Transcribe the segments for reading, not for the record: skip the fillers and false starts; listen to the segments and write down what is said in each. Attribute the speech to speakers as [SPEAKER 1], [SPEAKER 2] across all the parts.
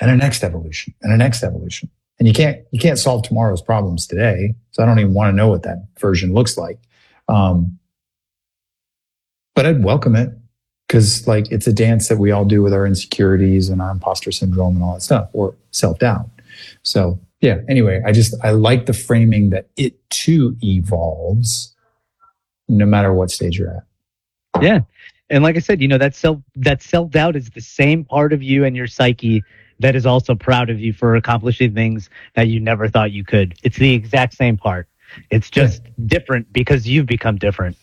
[SPEAKER 1] and a next evolution and a next evolution. And you can't solve tomorrow's problems today. So I don't even want to know what that version looks like. But I'd welcome it, because like it's a dance that we all do with our insecurities and our imposter syndrome and all that stuff, or self-doubt. So yeah, anyway, I like the framing that it too evolves no matter what stage you're at.
[SPEAKER 2] Yeah. And like I said, that self-doubt is the same part of you and your psyche that is also proud of you for accomplishing things that you never thought you could. It's the exact same part. It's just different because you've become different.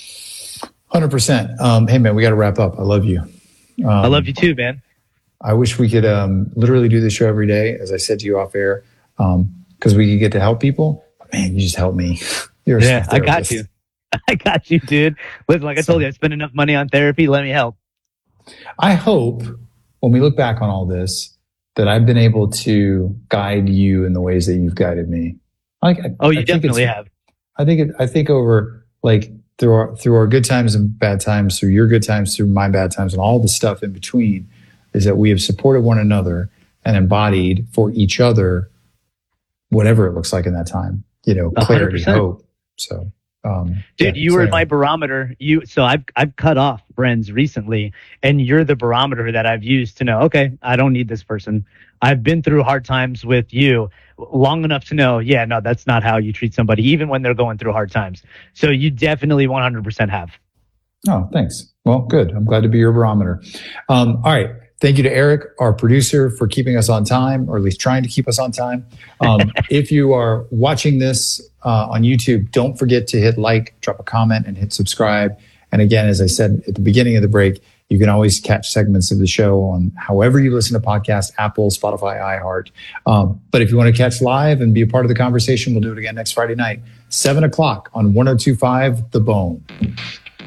[SPEAKER 1] 100%. Hey man, we got to wrap up. I love you.
[SPEAKER 2] I love you too, man.
[SPEAKER 1] I wish we could literally do this show every day, as I said to you off air, because we could get to help people. But man, you just help me. You're a
[SPEAKER 2] I got you. I got you, dude. Listen, like I told you, I spend enough money on therapy. Let me help.
[SPEAKER 1] I hope when we look back on all this, that I've been able to guide you in the ways that you've guided me.
[SPEAKER 2] You definitely have.
[SPEAKER 1] I think over like through our good times and bad times, through your good times, through my bad times, and all the stuff in between, is that we have supported one another and embodied for each other whatever it looks like in that time. Clarity, 100%. Hope. So.
[SPEAKER 2] Dude, you were my barometer. So I've cut off friends recently, and you're the barometer that I've used to know, okay, I don't need this person. I've been through hard times with you long enough to know, yeah, no, that's not how you treat somebody, even when they're going through hard times. So you definitely 100% have. Oh,
[SPEAKER 1] thanks. Well, good. I'm glad to be your barometer. All right. Thank you to Eric, our producer, for keeping us on time, or at least trying to keep us on time. If you are watching this on YouTube, don't forget to hit like, drop a comment, and hit subscribe. And again, as I said at the beginning of the break, you can always catch segments of the show on however you listen to podcasts, Apple, Spotify, iHeart. But if you want to catch live and be a part of the conversation, we'll do it again next Friday night, 7 o'clock on 102.5 The Bone.